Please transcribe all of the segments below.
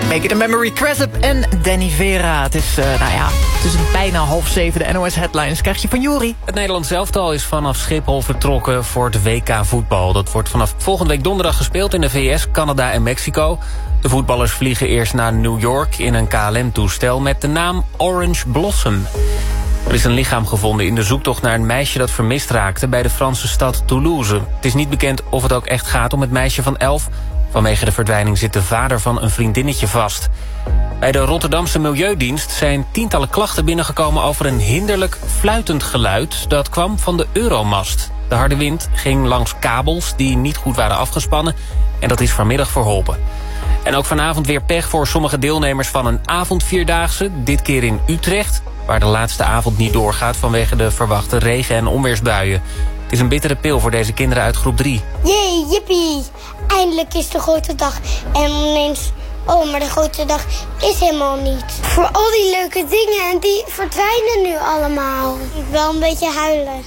Make it a memory, Cresip en Danny Vera. Het is bijna 6:30 de NOS Headlines. Krijg je van Jori. Het Nederlands elftal is vanaf Schiphol vertrokken voor het WK voetbal. Dat wordt vanaf volgende week donderdag gespeeld in de VS, Canada en Mexico. De voetballers vliegen eerst naar New York in een KLM-toestel met de naam Orange Blossom. Er is een lichaam gevonden in de zoektocht naar een meisje dat vermist raakte bij de Franse stad Toulouse. Het is niet bekend of het ook echt gaat om het meisje van 11. Vanwege de verdwijning zit de vader van een vriendinnetje vast. Bij de Rotterdamse Milieudienst zijn tientallen klachten binnengekomen over een hinderlijk fluitend geluid. Dat kwam van de Euromast. De harde wind ging langs kabels die niet goed waren afgespannen en dat is vanmiddag verholpen. En ook vanavond weer pech voor sommige deelnemers van een avondvierdaagse, dit keer in Utrecht, waar de laatste avond niet doorgaat vanwege de verwachte regen- en onweersbuien. Het is een bittere pil voor deze kinderen uit groep 3. Jee, jippie. Eindelijk is de grote dag. En ineens, maar de grote dag is helemaal niet. Voor al die leuke dingen en die verdwijnen nu allemaal. Ik wil een beetje huilen.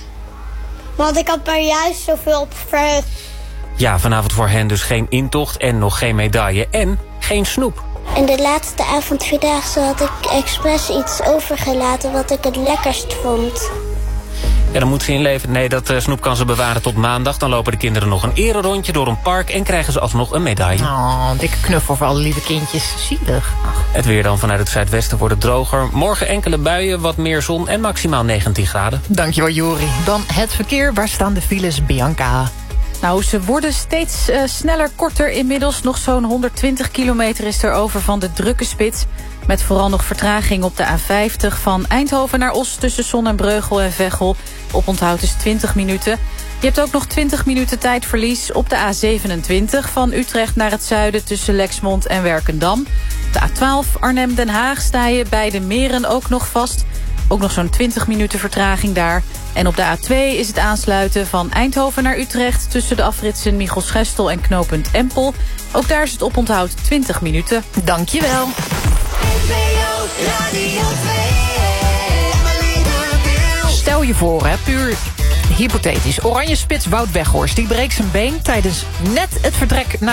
Want ik had maar juist zoveel op verheugd. Ja, vanavond voor hen dus geen intocht en nog geen medaille en geen snoep. In de laatste avondvierdaagse had ik expres iets overgelaten wat ik het lekkerst vond. Ja, dan moet ze inleveren. Nee, dat snoep kan ze bewaren tot maandag. Dan lopen de kinderen nog een ererondje door een park en krijgen ze alsnog een medaille. Oh, dikke knuffel voor alle lieve kindjes. Zielig. Het weer dan vanuit het zuidwesten wordt het droger. Morgen enkele buien, wat meer zon en maximaal 19 graden. Dankjewel, Jori. Dan het verkeer. Waar staan de files, Bianca? Nou, ze worden steeds sneller, korter. Inmiddels nog zo'n 120 kilometer is er over van de drukke spits. Met vooral nog vertraging op de A50 van Eindhoven naar Os tussen Sonnenbreugel en Veghel. Oponthoud is 20 minuten. Je hebt ook nog 20 minuten tijdverlies op de A27 van Utrecht naar het zuiden tussen Lexmond en Werkendam. De A12 Arnhem-Den Haag sta je bij de Meren ook nog vast. Ook nog zo'n 20 minuten vertraging daar. En op de A2 is het aansluiten van Eindhoven naar Utrecht tussen de afritsen Michels-Gestel en knooppunt Empel. Ook daar is het oponthoud 20 minuten. Dankjewel. Stel je voor, puur hypothetisch. Oranje spits Wout Weghorst die breekt zijn been tijdens net het vertrek naar